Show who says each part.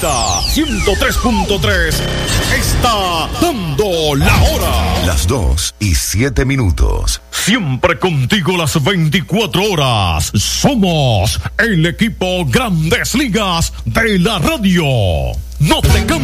Speaker 1: 103.3 está dando la hora.
Speaker 2: Las 2:07.
Speaker 1: Siempre contigo las 24 horas. Somos el equipo Grandes Ligas de la radio. No te cambies.